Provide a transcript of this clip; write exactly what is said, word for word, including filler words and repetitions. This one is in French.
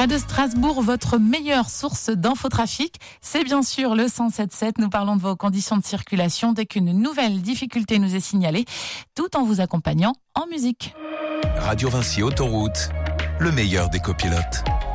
Près de Strasbourg, votre meilleure source d'infotrafic, c'est bien sûr le cent sept sept. Nous parlons de vos conditions de circulation dès qu'une nouvelle difficulté nous est signalée, tout en vous accompagnant en musique. Radio Vinci Autoroute, le meilleur des copilotes.